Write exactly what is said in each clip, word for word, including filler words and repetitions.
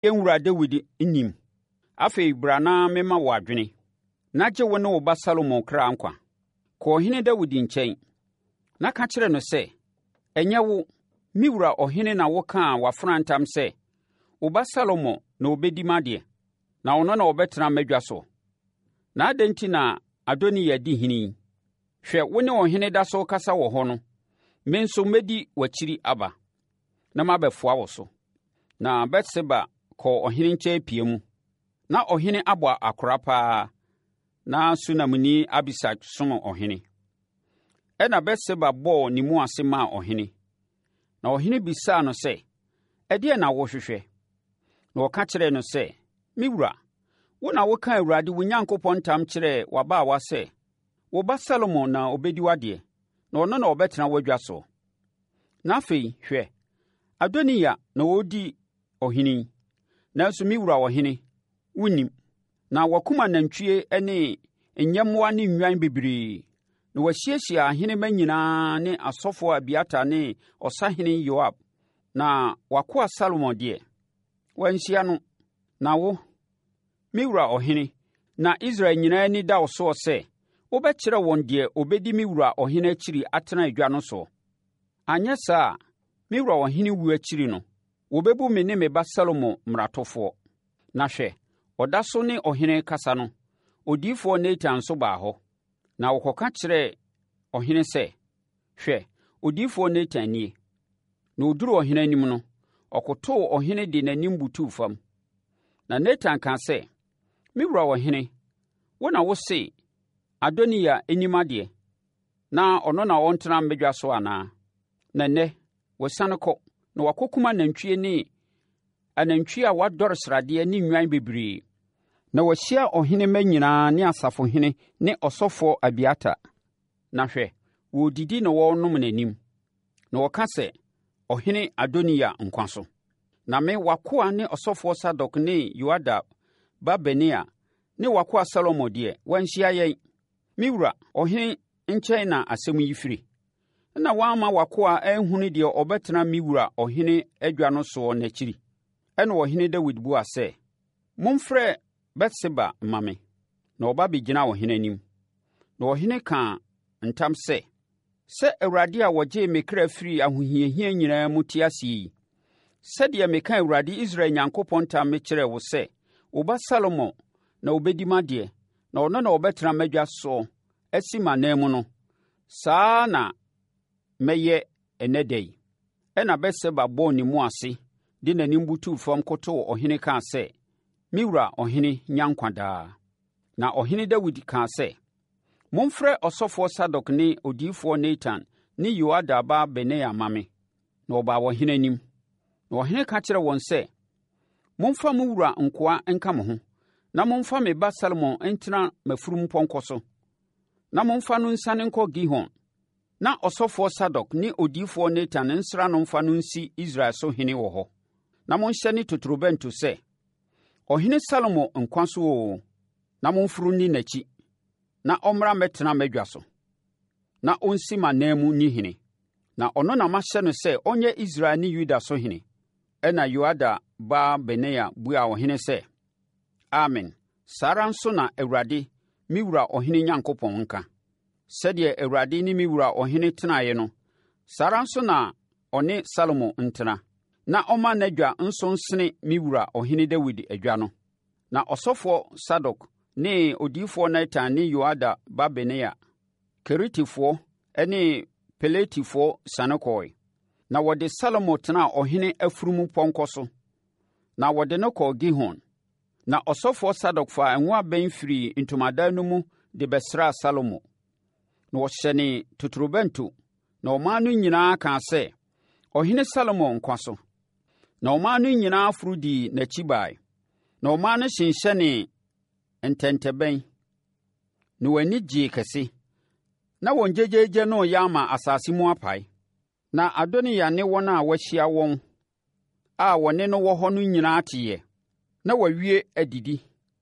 yɛnwura Dawid nnim. Afei bra na mema wo adwene. Na gye wo ne wo ba Salomo kra nkwa. Kɔ ɔhene Dawid nkyɛn. Na ka kyerɛ no sɛ, ɛnyɛ wo, me wura ɔhene na wokaa wafena ntam sɛ, wo ba Salomo na obɛdi m'adeɛ, na ɔno na ɔbɛtena m'adwa so. Na adɛn nti na Adoniya di hene? Hwɛ, wo ne ɔhene da so kasa wɔ hɔ no, me nso mɛdi w'akyiri aba, na mabɛfoa wo so. Na Batseba kɔɔ ɔhene nkyɛn pie mu. Na ɔhene abɔ akora paa, na Sunamni Abisag som ɔhene. Ɛna Batseba bɔɔ ne mu ase maa ɔhene. Na ɔhene bisaa no sɛ, ɛdeɛ na wohwehwɛ? Na ɔka kyerɛɛ no sɛ, me wura, wo na woka Awurade wo Nyankopɔn ntam kyerɛɛ w'abaawa sɛ, wo ba Salomo na obɛdi w'adeɛ, na ɔno na ɔbɛtena w'adwa so. Na afei, hwɛ, Adoniya na ɔredi ɔhene, nanso me wura ɔhene, wonnim. Na wakum anantwie ne nyɛmmoa ne nnwan bebree, na wasiesie ahenemma nyinaa ne asɔfoɔ Abiatar ne ɔsahene Yoab, na wakoa Salomo deɛ, wanhyia no. Na wo, me wura ɔhene, na Israel nyinaa ani da wo soɔ sɛ, wobɛkyerɛ wɔn deɛ obɛdi me wura ɔhene akyiri atena adwa no so. Anyɛ saa a, me wura ɔhene wu akyiri no, wɔbɛbu me ne me ba Salomo mmaratofoɔ. Na hwɛ, ɔda so ne ɔhene kasa no, odiyifoɔ Natan nso baa hɔ. Na wɔkɔka kyerɛɛ ɔhene sɛ, hwɛ, odiyifoɔ Natan nie. Na ɔduruu ɔhene anim no, ɔkotoo ɔhene de n'anim butuu fam. Na Natan kaa sɛ, me wura ɔhene, wo na wo se Adoniya anim adeɛ, na ɔno na ɔntena mmɛdwa so anaa? Na nnɛ, wɔsiane kɔ, na wakɔkum anantwie ne anantwie a wadɔre sradeɛ ne nnwan bebree. Na wahyia ɔhene mma nyinaa ne asafohene ne ɔsɔfoɔ Abiatar. Na hwɛ, wɔredidi na wɔrenom n'anim. Na wɔka sɛ, ɔhene Adoniya nkwa so. Na me wakoa ne ɔsɔfoɔ Sadok ne Yoada ba Benaya ne wakoa Salomo deɛ, wanhyia yɛn. Me wura ɔhene nkyɛn na asɛm yi firi. Na wamma wakoa anhunu deɛ ɔbɛtena me wura ɔhene adwa no soɔ n'akyiri. Ɛna ɔhene Dawid bua sɛ, momfrɛ Batseba ma me. Na ɔba bɛgyina ɔhene anim. Na ɔhene kaa ntam sɛ, sɛ Awurade a wɔgyee me kra firi ahohiahia nyinaa mu te ase yi, sɛdeɛ meka Awurade Israel Nyankopɔn ntam mekyerɛɛ wo sɛ, wo ba Salomo na obɛdi m'adeɛ, na ɔno na ɔbɛtena m'adwa so asi m'anan mu no, saa na mɛyɛ ɛnnɛ da yi. Ɛna Batseba bɔɔ ne mu ase, de n'anim butuu fam kotoo ɔhene kaa sɛ, me wura ɔhene nya nkwa daa. Na ɔhene Dawid kaa sɛ, momfrɛ ɔsɔfoɔ Sadok ne odiyifoɔ Natan ne Yoada ba Benaya ma me. Na ɔbaa ɔhene anim. Na ɔhene ka kyerɛ wɔn sɛ, momfa mo wura nkoa nka mo ho, na momfa me ba Salomo ntena m'afurumpɔnkɔ so, na momfa no nsane nkɔ Gihon, na ɔsɔfoɔ Sadok ne odiyifoɔ Natan nsra no mfa no nsi Israel so hene wɔ hɔ. Na monhyɛ ne totorobɛnto sɛ, ɔhene Salomo nkwa so oo, na momforo nni n'akyi, na ɔmmra mmɛtena m'adwa so, na ɔnsi m'anan mu nni hene. Na ɔno na mahyɛ no sɛ ɔnyɛ Israel ne Yuda so hene. Ɛna Yoada ba Benaya buaa ɔhene sɛ, Amen. Saa ara nso na Awurade, me wura ɔhene Nyankopɔn nka. Sɛdeɛ Awurade ne me wura ɔhene tenaeɛ no, saa ara nso na ɔne Salomo ntena, na ɔma n'adwa nso nsene me wura ɔhene Dawid adwa no. Na ɔsɔfoɔ Sadok ne odiyifoɔ Natan ne Yoada ba Benaya, Keritifoɔ ne Peletifoɔ sane kɔe. Na wɔde Salomo tenaa ɔhene afurumu pɔnkɔ so, na wɔde no kɔɔ Gihon. Na ɔsɔfoɔ Sadok faa ngo abɛn firii ntomadan no mu de bɛsraa Salomo. Na wɔhyɛne totorobɛnto, na ɔman no nyinaa kaa sɛ, ɔhene Salomo nkwa so. Na ɔman no nyinaa foro dii n'akyi bae. Na ɔman no hyenhyɛnee ntɛntɛbɛn, na wɔn ani gyee kɛse. Na wɔn gyegyeegye no yɛ ama asase mu apae. Na Adoniya ne wɔn a wɔahyia wɔn a wɔne no wɔ hɔ no nyinaa teeɛ. Na wɔawie adidi.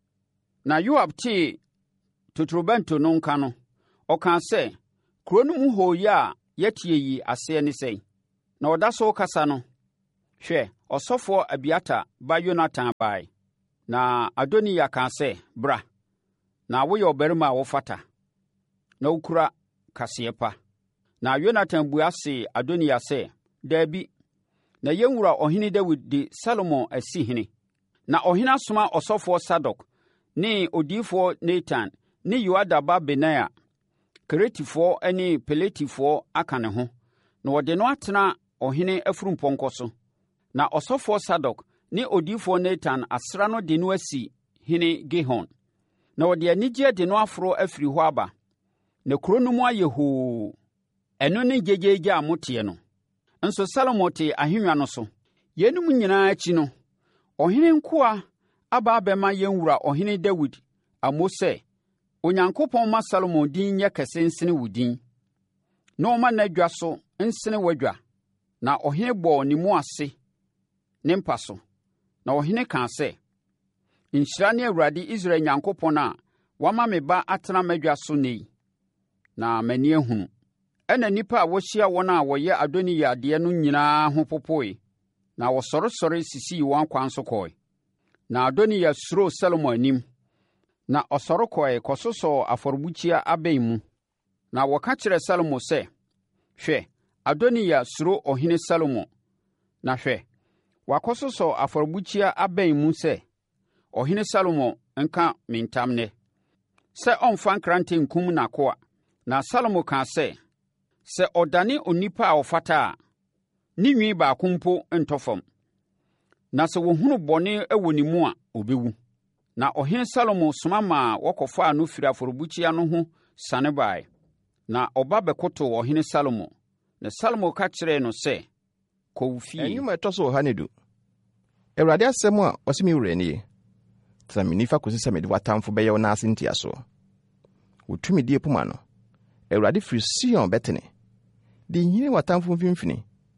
Na Yoab tee totorobɛnto no nka no, ɔkaa sɛ, kuro no mu hooyɛ a yɛtie yi aseɛ ne sɛn? Na ɔda so kasa no, hwɛ, ɔsɔfoɔ Abiata ba Yonatan bae. Na Adoniya kaa sɛ, bra, na woyɛ ɔbarima a wofata, na wokura kaseɛ pa. Na Yonatan bua se Adoniya sɛ, daabi, na yɛn wura ɔhene Dawid de Salomo asi hene. Na ɔhene asoma ɔsɔfoɔ Sadok ne odiyifoɔ Natan ne Yoiada ba Benaia, Keretifoɔ ne Peletifoɔ aka ne ho, na wɔde no atena ɔhene afurumpɔnkɔ so. Na ɔsɔfoɔ Sadok ne odiyifoɔ Natan asra no de no asi hene Gihon. Na wɔde anigyeɛ de no aforo afiri hɔ aba. Na kuro no mu ayɛ hoo. Ɛno ne gyegyeegye a moteɛ no. Nso Salomo te ahennwa no so. Yeinom nyinaa akyi no, ɔhene nkoa aba abɛma yɛn wura ɔhene Dawid ammo sɛ, Onyankopɔn ma Salomo din nyɛ kɛse nsene wo din, na ɔma n'adwa so nsene w'adwa. Na ɔhene bɔɔ ne mu ase ne mpa so. Na ɔhene kaa sɛ, Nhyira ne Awurade Israel Nyankopɔn a wama me ba atena m'adwa so nnɛ yi, na m'ani ahunu. Ɛna nnipa a wɔahyia wɔn a wɔyɛ Adoniya adeɛ no nyinaa ho popoe, na wɔsɔresɔre sisii wɔn akwan so kɔe. Na Adoniya suroo Salomo anim, na ɔsɔre kɔe kɔsosɔɔ afɔrebukyia abɛn mu. Na wɔka kyerɛɛ Salomo sɛ, hwɛ, Adoniya suro ɔhene Salomo. Na hwɛ, wakɔsosɔ afɔrebukyia abɛn mu sɛ, ɔhene Salomo nka me ntam nnɛ, sɛ ɔmfa nkrante nkum n'akoa. Na Salomo kaa sɛ, sɛ ɔdane onipa a ɔfata a, ne nwi baako mpo ntɔ fam. Na sɛ wɔhunu bɔne wɔ ne mu a, ɔbɛwu. Na ɔhene Salomo soma maa wɔkɔfaa no firi afɔrebukyia no ho sane baeɛ. Na ɔba bɛkotoo ɔhene Salomo. Na Salomo ka kyerɛɛ no sɛ, kɔ wo fie. Ɛnwom a ɛtɔ so ɔha ne du. Awurade asɛm a ɔse me wura nie. Tena me nifa kɔsi sɛ mede w'atamfo bɛyɛ wo n'ase ntiasoɔ. Wo tumidie poma no, Awurade firi Sion bɛtene, de nhini w'atamfo mfimfini.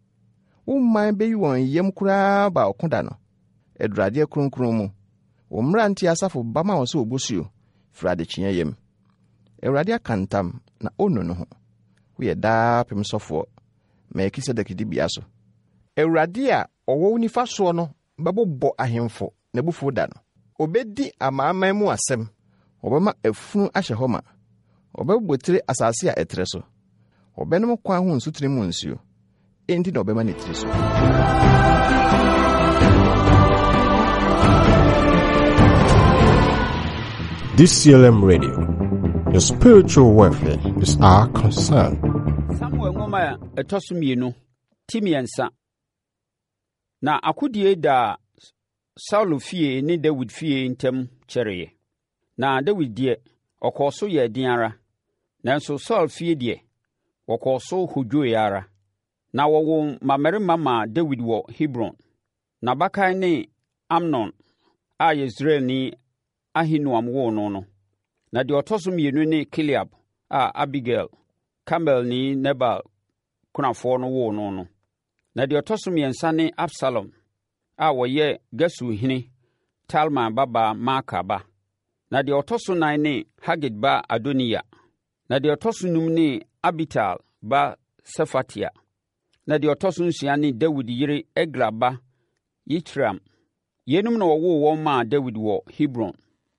Wo man bɛyi wɔn yam koraa ba ɔko da no. Awurade kronkron mu, wo mmara nti asafo ba ma wɔn sɛ obosuo firi adekyeɛ yam. Awurade aka ntam na ɔnnu no ho. Woyɛ daa pem sɔfoɔ, Melkisedek dibea so. Awurade a ɔwɔ wo nifa soɔ no bɛbobɔ ahemfo na abufuo da no. Obedi amanaman mu asɛm, ɔbɛma afunu ahyɛ hɔ ma. Ɔbɛbotire asase a ɛtrɛ so. Ɔbɛnom kwan ho nsutene mu nsuo. Enti na ɔbɛma ne tiri so. D C L M Radio, your spiritual welfare is our concern. Samuel ngoma ɛtɔ so mmienu, ti mmiɛnsa. Na akodie da Saulo fie ne Dawid fie ntam kyerɛɛ. Na Dawid deɛ, ɔkɔɔ so yɛ den ara. Nanso Saul fie deɛ, wɔkɔɔ so hodwoe ara. Na wɔwɔ mmamarima ma Dawid wɔ Hebron. N'abakan ne Amnon a Yesreelni Ahinoam woo no no. Na deɛ ɔtɔ so mmienu ne Kiliab a Abigail, Carmelni Nebal kunafoɔ no woo no no. Na deɛ ɔtɔ so mmiɛnsa ne Absalom a wɔyɛ Gesurhene Talmai babaa Maaka ba. Na deɛ ɔtɔ so nan ne Hagit ba Adoniya. Na deɛ ɔtɔ so num ne Abital ba Sefatia. Na deɛ ɔtɔ so nsia ne Dawid yere Egla ba Yitram. Yenum na wɔwoo wɔn maa Dawid wɔ Hebron.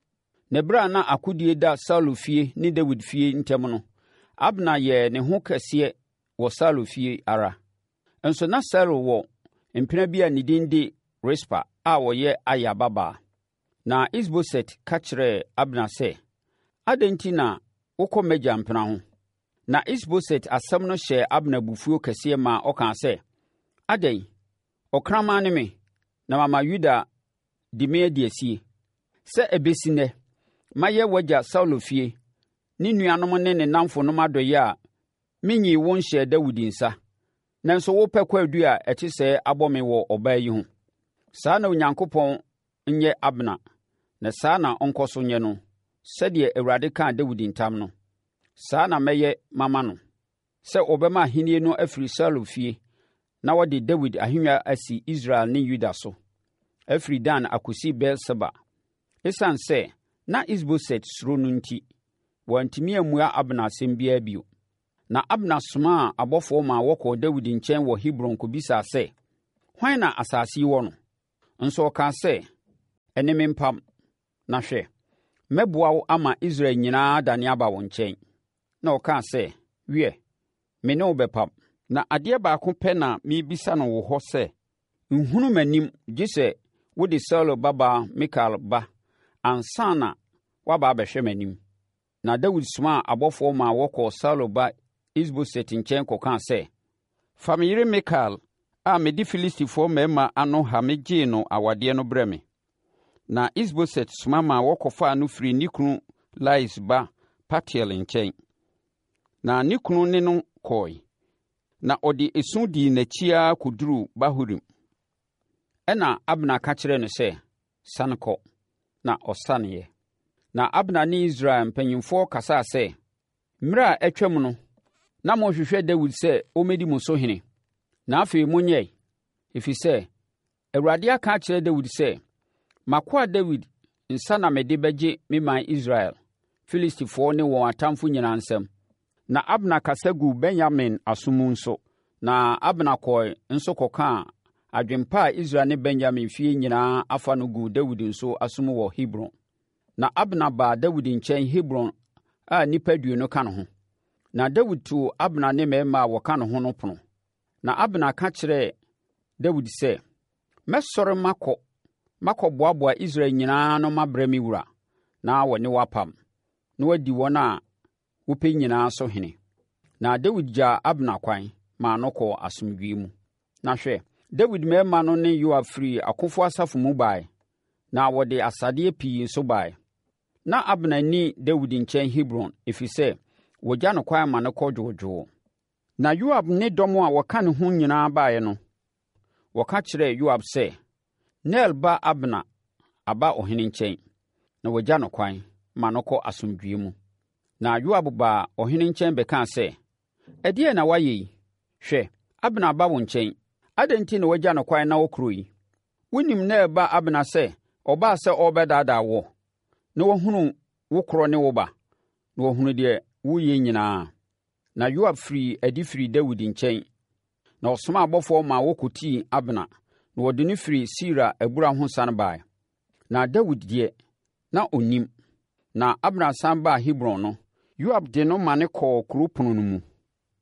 Na bere a na akodie da Saulo fie ne Dawid fie ntam no, Abner yɛɛ ne ho kɛseɛ wɔ Saulo fie ara. Nso na Saulo wɔ mpena bi a ne din de Rispa a wɔyɛ Aya babaa. Na Isboset ka kyerɛɛ Abner sɛ, adɛn nti na wokɔ m'agya mpena ho? Na Isboset asɛm no hyɛɛ Abner bufuo kɛseɛ ma ɔkaa sɛ, adɛn, ɔkraman ne me, na mama Yuda di me adi asie. Sɛ ɛbɛsi nnɛ, mayɛ w'agya Saulo fie, ne nuanom ne ne namfonom adɔyɛ a menyii wo nhyɛɛ Dawid nsa. Nanso wopɛ kwaadu a ɛte sɛ abɔ me wɔ ɔbaa yi ho. Saa na Onyankopɔn nyɛ Abner, na saa na ɔnkɔ so nyɛ no, sɛdeɛ Awurade kaa Dawid ntam no. Saa na mɛyɛ mama no, sɛ ɔbɛma ahennie no afiri Saulo fie, na wɔde Dawid ahennwa asi Israel ne Yuda so, afiri Dan akɔsi Beer-Seba. Esiane sɛ na Isboset suro no nti, wɔantumi ammua Abner asɛm biara bio. Na Abner somaa abɔfoɔ ma wɔkɔɔ Dawid nkyɛn wɔ Hebron kɔbisaa sɛ, hwan na asase yi wɔ no? Nso ɔkaa sɛ, ɛne me mpam na hwɛ, mɛboa wo ama Israel nyinaa dane aba wo nkyɛn. Na ɔkaa sɛ, wiɛ, me ne wo bɛpam. Na adeɛ baako pɛ na miribisa no wo hɔ sɛ, nhunu m'anim gye sɛ wode Saulo babaa Mikal ba ansa na waba abɛhwɛ m'anim. Na Dawid somaa abɔfoɔ ma wɔkɔɔ Saulo ba Is-Boset nkyɛn kɔkaa sɛ, fa me yere Mikal a mede Filistifoɔ mmarima ano ha me gyee no awadeɛ no brɛ me. Na Is-Boset soma ma wɔkɔfaa no firi ne kunu Lais ba Patiel nkyɛn. Na ne kunu ne no kɔe. Na ɔde esu dii n'akyi ara kɔduruu Bahurim. Ɛna Abner ka kyerɛɛ no sɛ, sane kɔ. Na ɔsaneeɛ. Na Abner ne Israel mpanyimfoɔ kasaa sɛ, mmerɛ a atwam no, na mohwehwɛ Dawid sɛ ɔmmɛdi mo so hene. Na afei monyɛ, ɛfiri sɛ, Awurade aka akyerɛ Dawid sɛ, makoa Dawid nsa na mede bɛgye me man Israel, Filistifoɔ ne wɔn atamfo nyinaa nsam. Na Abner kasa gu Benyamin aso mu nso. Na Abner kɔe nso kɔkaa adwempa a Israel ne Benyamin fie nyinaa afa no gu Dawid nso aso mu wɔ Hebron. Na Abner baa Dawid nkyɛn Hebron a nnipa aduonu ka ne ho. Na Dawid too Abner ne mmarima a wɔka ne ho no pono. Na Abner ka kyerɛɛ Dawid sɛ, mɛsɔre makɔ, makɔboaboa Israel nyinaa no mabrɛ me wura, na wɔne wapam, na wadi wɔn a wopɛ nyinaa so hene. Na Dawid gyaa Abner kwan, maa no kɔɔ asomdwoeɛ mu. Na hwɛ, Dawid mmarima no ne Yoab firi akofo asafo mu bae, na wɔde asadeɛ pii nso bae. Na Abner ni Dawid nkyɛn Hebron, ɛfiri sɛ, wɔgya no kwan ma no kɔ dwoodwoo. Na Yoab ne dɔm a wɔka ne ho nyinaa baeɛ no, wɔka kyerɛɛ Yoab sɛ, Ner ba Abner aba ɔhene nkyɛn, na wɔgya no kwan ma no kɔ asomdwoeɛ mu. Na Yoab baa ɔhene nkyɛn bɛkaa sɛ, ɛdeɛn na wayɛ yi? Hwɛ, Abner aba wo nkyɛn. Adɛn nti na wɔagya no kwan na wɔkorɔ yi? Wonim Ner ba Abner sɛ ɔbaa sɛ ɔrebɛdaadaa wo, na wahunu wo korɔ ne wo ba, na wahunu deɛ woyɛ nyinaa. Na Yoab firi adi firi Dawid nkyɛn, na ɔsoma abɔfoɔ ma wɔkɔtii Abner, na wɔde no firi Sira abura ho sane bae. Na Dawid deɛ, na ɔnim. Na Abner san baa Hebron no, Yoab de no ma ne kɔɔ kuropɔn no mu,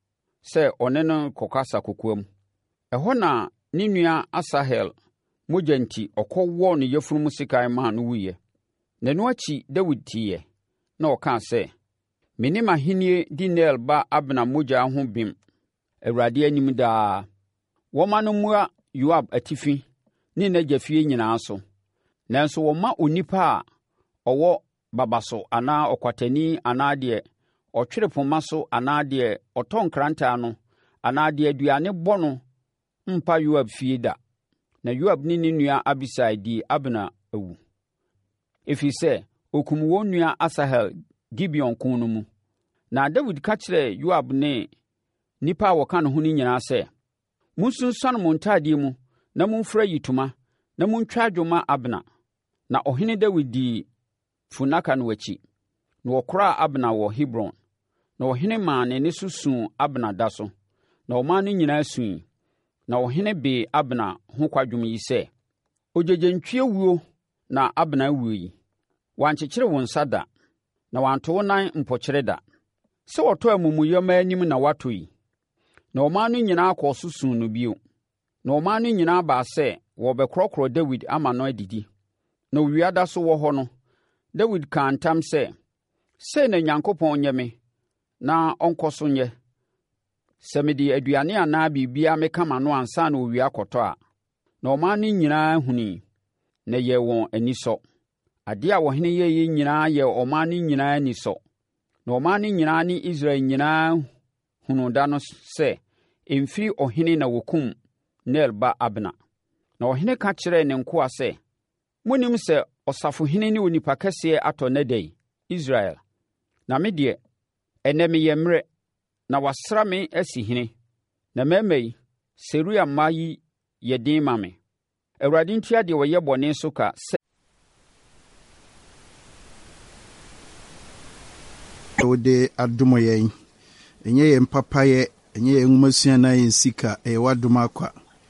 sɛ ɔne no kɔkasa kokoam. Ɛhɔ na ne nua Asahel mogya nti ɔkɔwɔ ne yafunumu sekan maa no wuiɛ. N'ano akyi Dawid tiiɛ, na ɔkaa sɛ, me ne m'ahennie di Ner ba Abner mogya ho bem Awurade anim daa. Wɔma no mmua Yoab atifi ne n'agya fie nyinaa so. Nanso wɔma onipa a ɔwɔ baba so anaa ɔkwatani anaa deɛ ɔtwere poma so anaa deɛ ɔtɔ nkrantaa no anaa deɛ aduane bɔ no mpa Yoab fie da. Na Yoab ne ne nua Abisai di Abner awu, ɛfiri sɛ ɔkum wɔn nua Asahel Gibeon ko no mu. Na Dawid ka kyerɛɛ Yoab ne nnipa a wɔka ne ho no nyinaa sɛ, monsunsuane mo ntadeɛ mu na momfira yitoma na montwa adwo ma Abner. Na ɔhene Dawid dii funaka no akyi, na wɔkoraa Abner wɔ Hebron. Na ɔhene maa n'ani so suu Abner da so, na ɔman no nyinaa sui. Na ɔhene bee Abner ho kwadwom yi sɛ, ogyegyentwie wuo na Abner wuo yi. Wankyekyere wo nsa da, na wanto wo nan mpɔkyere da. Sɛ wɔtɔ amumuyɛma anim na wato yi. Na ɔman no nyinaa kɔɔ so suu no bio. Na ɔman no nyinaa baa sɛ wɔbɛkorɔkorɔ Dawid ama no adidi. Na owia da so wɔ hɔ no, Dawid kaa ntam sɛ, sei na Onyankopɔn nyɛ me, na ɔnkɔ so nyɛ. Sɛ mede aduane anaa biribiara meka m'ano ansa na owia kɔtɔ a, na ɔman no nyinaa huni, na yɛ wɔn anisɔ. Adeɛ a ɔhene yɛyɛ nyinaa yɛ ɔman no nyinaa anisɔ. Na ɔman no nyinaa ne Israel nyinaa hunu da no sɛ, ɛmfiri ɔhene na wɔkum Ner ba Abner. Na ɔhene ka kyerɛɛ ne nkoa sɛ, monim sɛ ɔsafohene ne onipa kɛseɛ atɔ ne da yi, Israel. Na me deɛ, ɛnnɛ meyɛ mmerɛ, na wasra me asi hene. Na mmarima yi, Seruia mma yi yɛ den ma me. Awurade ntua deɛ ɔyɛ bɔne so ka sɛ wode adom yɛn, ɛnyɛ yɛn papayɛ, ɛnyɛ yɛn nwomasua na yɛn sika, ɛyɛ w'adom akwa.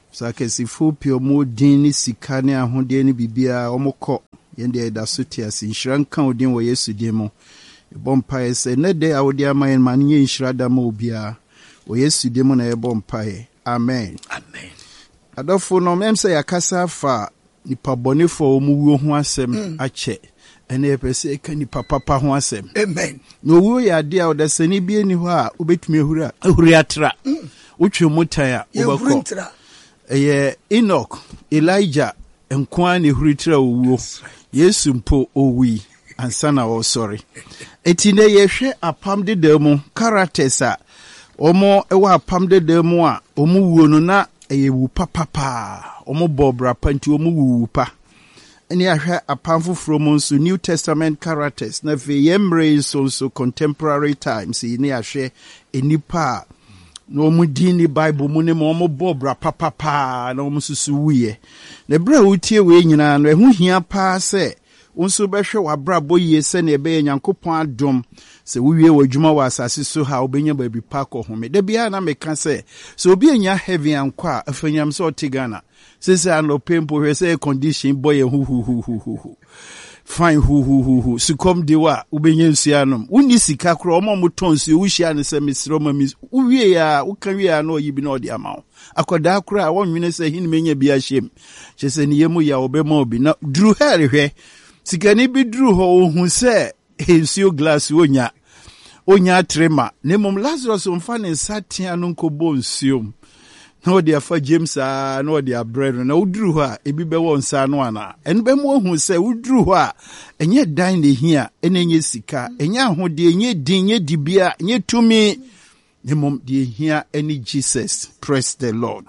Sakesifo pio mo din ni sika ne ahode ne bibia omokọ yende da so ti ase nhira nka odin wo Yesu din mo ebompa ese ne de awode amayen man nye nhira da ma obia wo Yesu din mo na ebompa e amen amen adofo no memse yakasa fa nipa bonefo omuwo ho asem mm. ache ene epese ka nipa papa ho asem amen no wo ya de a odasani bi eni ho a obetumi ehura ehuri atra mm. wotwe mutan a obakọ Eye Enoch, Elijah, enkwa ne huritira owuo. Yesu mpo owi ansa na wo sorry. Eti ne yehwe apam de demu characters a omo ewa apam de demu a omo wuo no na eye wu papapa. Omo bobra panti omo wu pa. Eni ahwe apam foforo mo nso New Testament characters na fe yemre so so contemporary times ni ahwe enipa no mu dini Bible mu ne mo mo bobra papa pa na mo susu wiye na bra utie we nyina no ehu hia pa se wonso behwe wabra boye se na ebe Nyankopon adom se wiye wadwuma wa asase so ha obenya ba bi pa ko home da bia na meka se so obi anya heavy ankwa afanyam so otigana se se anopempo hwe se condition boye hu hu hu hu hu fine hu hu hu hu sikom dewa ubenye nsianom woni sika kro omo motonsi wuhia ne se misro ma mis uwie ya uka wie ya no yibi na odi amawo akoda kro a wonwene se hin menya bia hyem chese ne yemu ya obema obi na dru here hwe sika ni bi dru ho hu se ensio glass wonya onya trema ne mom Lazarus mfa ne nsatia no nkobo nsiom no dia fa James a no dia bread na uduru ho a ebi be won sa no ana en be mo hu se uduru ho a enye dan ne hia enenye sika enye ahode enye din enye dibia enye tumi ne mom die hia eni Jesus. Praise the Lord.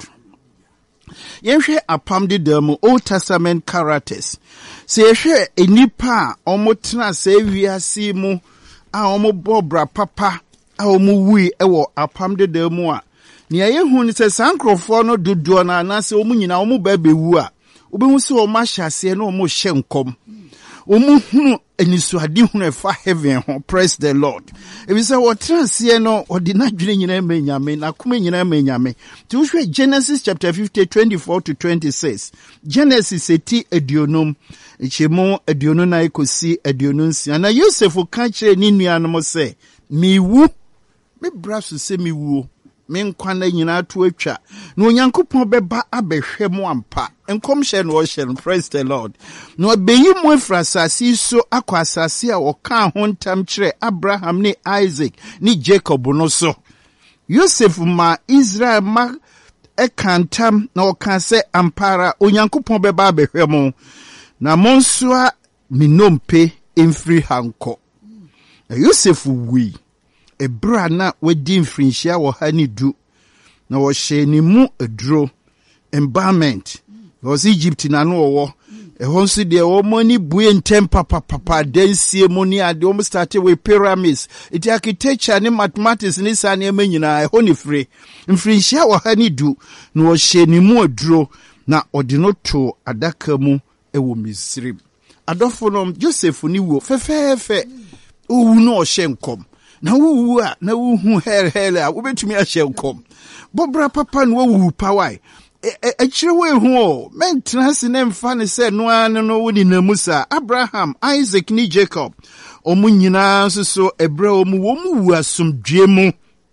Yehwe apam de dem Old Testament characters se yehwe enipa omotena se wiase mu a omobobra papa a omuwi ewo apam de dem a ni aye hu ni se sankrofo no dodo na na se omu nyina omu ba bewu a obehu se o ma hyase na omu hye nkom omu hunu enisuade hunu efa heaven ho. Praise the Lord. Ebi se wo transie no odi na dwene nyina ma nyame na kuma nyina ma nyame ti wo hwe Genesis chapter fifty twenty-four to twenty-six. Genesis eti aduonum echemu aduonu na ikosi aduonu nsia na Joseph ka kire ni nuanom se miwu me braso se miwu men kwana nyina to atwa na Onyankopon beba abehwe mo ampa enkom hye no hye. Praise the Lord. No beyi mo afrasasi so akwa asase a woka ho ntam kire Abraham ni Isaac ni Jacob no so Joseph ma Israel ma ekantam na woka se ampara Onyankopon beba abehwe mo na monso a minompe emfiri hanko. Joseph wi ebra na wadi mfrinhia wo ha ni du na wo hye ni mu aduro embalmment was Egypt na no wo e ho nso de wo mani bue ntem papa papa dansie mu ni ade wo started with pyramids it architecture ni mathematics ni sa na emanyina e ho ni free mfrinhia wo ha ni du na wo hye ni mu aduro na ode no to adaka mu e wo Misri adofo no Joseph ni wo fefefe owu no o hye nkom na wuwu a na wuhu her her a wobetumi ahye nkom bobra papa no wuwu pawai e kire we hu o maintenance ne mfa ne se no an no woni namusa Abraham Isaac ni Jacob omu nyina so so ebra omu wo mu wu asomdwe mu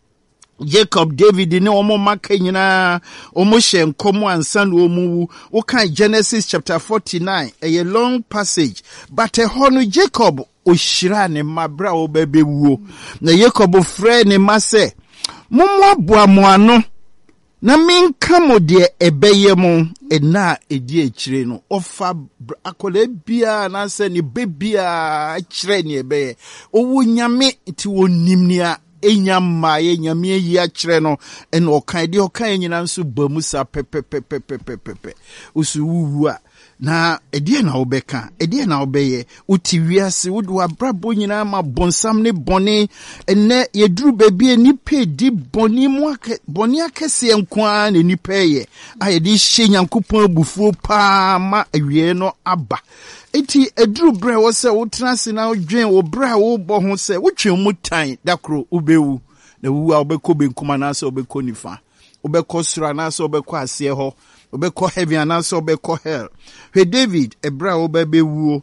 Jacob David ne omu maka nyina omu hye nkom ansa no omu wu wo kan Genesis chapter forty-nine a long passage but a hono Jacob oshira ne mabra obebewuo na Jacob frɛ ne ma sɛ mommo aboa mo ano na minka mo de ebeye mo ena edi akire no ofa akola bia na sɛ ne bebia akire ne ebeye owo nyame ti wonim nia enyama ye nyame yi akire no ena okan de okan nyina nso bamu sa pepepepepepepe usu wuwu a na edie na obeka edie na obeye uti wiase wudu abrabo nyina ma bonsam ne bone enne yeduru bebie ni pedi boni mu ake boni akese enkoa ne ni peye ayedi hye Nyankopon abufuo pa ma awie no aba eti eduru bre wo se wotrase na odwen wo bre wo bo ho se wotwe mu tan dakro ubewu na wu a obekọ benkuma na se obekọ nifa obekọ sura na se obekọ ase ho obekɔ heaven anaasɛ obekɔ hell. Hwɛ David ebra obebewuo